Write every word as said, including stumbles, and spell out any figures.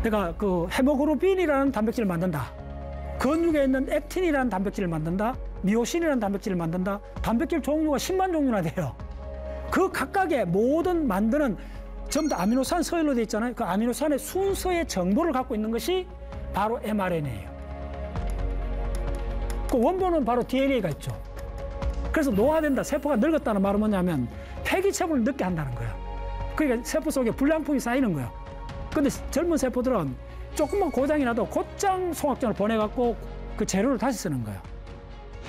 내가 그 헤모글로빈이라는 단백질을 만든다. 근육에 있는 액틴이라는 단백질을 만든다. 미오신이라는 단백질을 만든다. 단백질 종류가 십만 종류나 돼요. 그 각각의 모든 만드는 전부 다 아미노산 서열로 되어 있잖아요. 그 아미노산의 순서의 정보를 갖고 있는 것이 바로 엠알엔에이예요. 그 원본은 바로 디엔에이가 있죠. 그래서 노화된다, 세포가 늙었다는 말은 뭐냐면 폐기체분을 늦게 한다는 거예요. 그러니까 세포 속에 불량품이 쌓이는 거예요. 근데 젊은 세포들은 조금만 고장이 나도 곧장 송악전을 보내갖고 그 재료를 다시 쓰는 거예요.